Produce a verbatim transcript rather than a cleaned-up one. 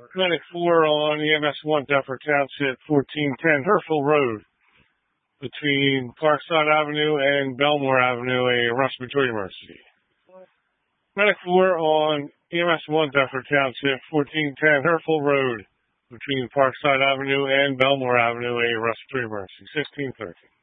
Medic four on E M S one, Deptford Township, fourteen ten Herfield Road, between Parkside Avenue and Belmore Avenue, a respiratory emergency. Medic four on E M S one, Deptford Township, fourteen ten Herfield Road, between Parkside Avenue and Belmore Avenue, a respiratory emergency, sixteen thirty.